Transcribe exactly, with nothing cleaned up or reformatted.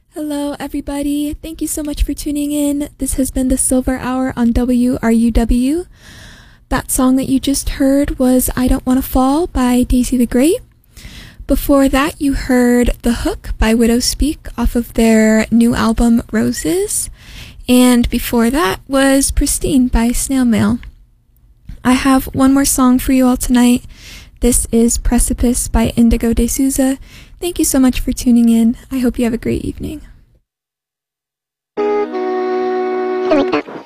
Hello, everybody. Thank you so much for tuning in. This has been the Silver Hour on W R U W. That song that you just heard was I Don't Want to Fall by Daisy the Great. Before that, you heard The Hook by Widow Speak off of their new album, Roses. And before that was Pristine by Snail Mail. I have one more song for you all tonight. This is Precipice by Indigo de Souza. Thank you so much for tuning in. I hope you have a great evening. I like that.